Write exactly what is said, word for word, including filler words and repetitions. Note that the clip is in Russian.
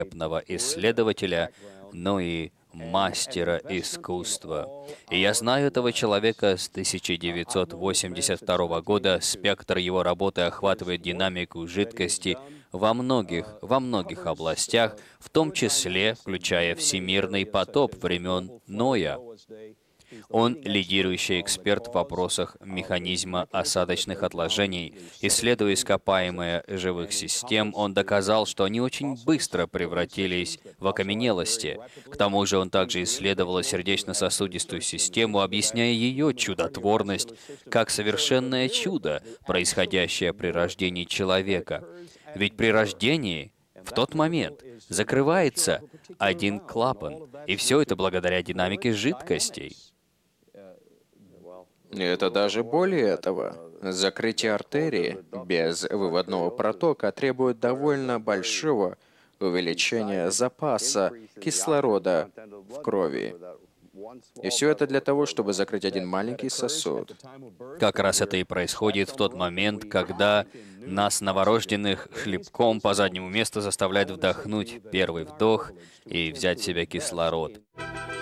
великолепного исследователя, но и мастера искусства. И я знаю этого человека с тысяча девятьсот восемьдесят второго года. Спектр его работы охватывает динамику жидкости во многих, во многих областях, в том числе включая всемирный потоп времен Ноя. Он лидирующий эксперт в вопросах механизма осадочных отложений. Исследуя ископаемые живых систем, он доказал, что они очень быстро превратились в окаменелости. К тому же он также исследовал сердечно-сосудистую систему, объясняя ее чудотворность как совершенное чудо, происходящее при рождении человека. Ведь при рождении в тот момент закрывается один клапан, и все это благодаря динамике жидкостей. Это даже более этого. Закрытие артерии без выводного протока требует довольно большого увеличения запаса кислорода в крови. И все это для того, чтобы закрыть один маленький сосуд. Как раз это и происходит в тот момент, когда нас, новорожденных, хлебком по заднему месту заставляют вдохнуть первый вдох и взять в себя кислород.